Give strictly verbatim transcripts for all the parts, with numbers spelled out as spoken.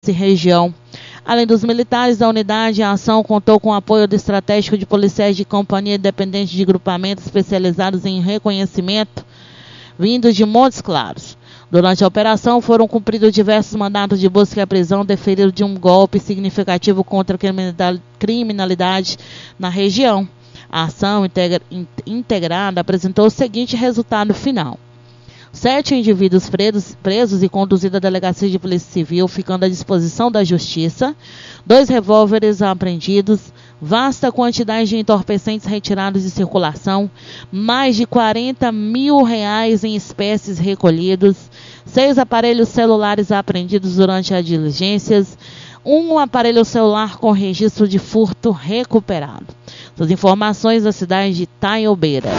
Noroeste região. Além dos militares da unidade, a ação contou com o apoio estratégico de policiais de companhia independente de grupamentos especializados em reconhecimento, vindos de Montes Claros. Durante a operação, foram cumpridos diversos mandatos de busca e apreensão deferidos de um golpe significativo contra a criminalidade na região. A ação integra, integrada apresentou o seguinte resultado final. Sete indivíduos presos, presos e conduzidos à delegacia de polícia civil, ficando à disposição da justiça. Dois revólveres apreendidos, vasta quantidade de entorpecentes retirados de circulação, mais de quarenta mil reais em espécies recolhidos, seis aparelhos celulares apreendidos durante as diligências, um aparelho celular com registro de furto recuperado. As informações da cidade de Taiobeira.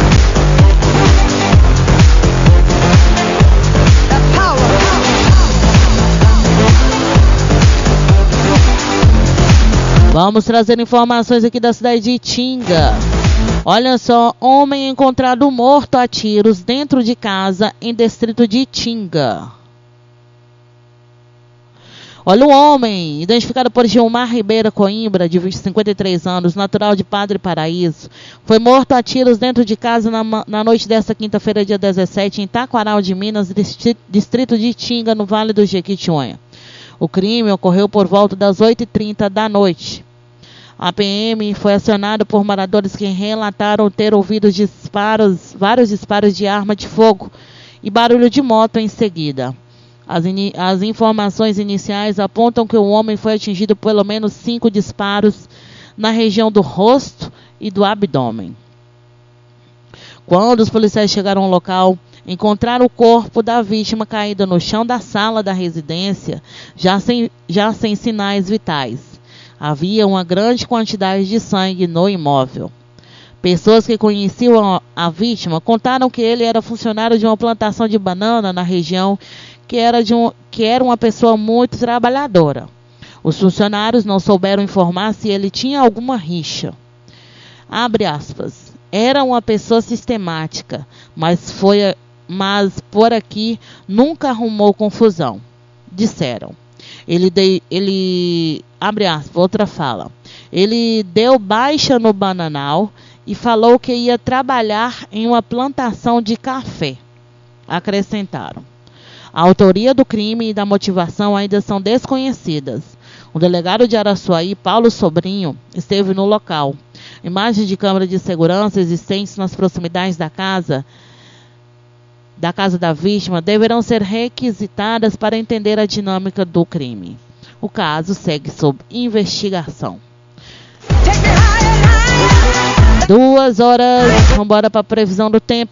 Vamos trazer informações aqui da cidade de Itinga. Olha só, homem encontrado morto a tiros dentro de casa em distrito de Itinga. Olha, um homem identificado por Gilmar Ribeira Coimbra, de cinquenta e três anos, natural de Padre Paraíso, foi morto a tiros dentro de casa na, na noite desta quinta-feira, dia dezessete, em Taquaral de Minas, distrito de Itinga, no Vale do Jequitinhonha. O crime ocorreu por volta das oito e trinta da noite. A P M foi acionada por moradores que relataram ter ouvido disparos, vários disparos de arma de fogo e barulho de moto em seguida. As, in, as informações iniciais apontam que o homem foi atingido por pelo menos cinco disparos na região do rosto e do abdômen. Quando os policiais chegaram ao local, encontraram o corpo da vítima caído no chão da sala da residência, já sem, já sem sinais vitais. Havia uma grande quantidade de sangue no imóvel. Pessoas que conheciam a, a vítima contaram que ele era funcionário de uma plantação de banana na região, que era, de um, que era uma pessoa muito trabalhadora. Os funcionários não souberam informar se ele tinha alguma rixa. Abre aspas. Era uma pessoa sistemática, mas, foi, mas por aqui nunca arrumou confusão, disseram. Ele, de, ele abre aspas, outra fala. Ele deu baixa no bananal e falou que ia trabalhar em uma plantação de café, acrescentaram. A autoria do crime e da motivação ainda são desconhecidas. O delegado de Araçuaí, Paulo Sobrinho, esteve no local. Imagens de câmera de segurança existentes nas proximidades da casa, da casa da vítima deverão ser requisitadas para entender a dinâmica do crime. O caso segue sob investigação. Duas horas, vamos embora para a previsão do tempo.